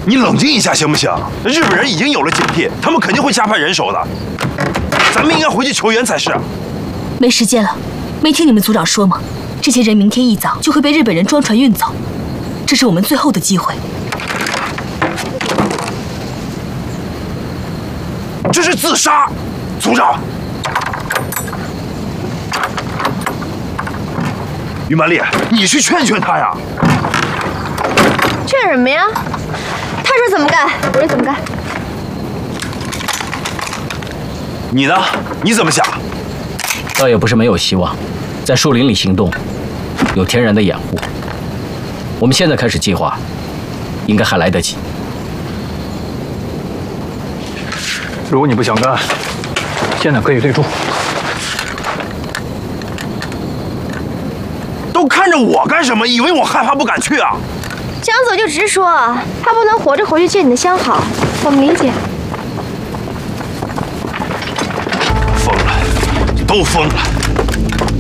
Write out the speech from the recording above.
你冷静一下行不行？日本人已经有了警惕，他们肯定会加派人手的。咱们应该回去求援才是。 没时间了，没听你们组长说吗？这些人明天一早就会被日本人装船运走，这是我们最后的机会。 这是自杀，组长。于曼丽，你去劝劝他呀。 劝什么呀？他说怎么干，我就怎么干。 你呢？你怎么想？ 倒也不是没有希望，在树林里行动，有天然的掩护。我们现在开始计划，应该还来得及。 如果你不想干，现在可以退出。 都看着我干什么？以为我害怕不敢去啊？ 想走就直说，他不能活着回去见你的相好，我们理解。 疯了，都疯了。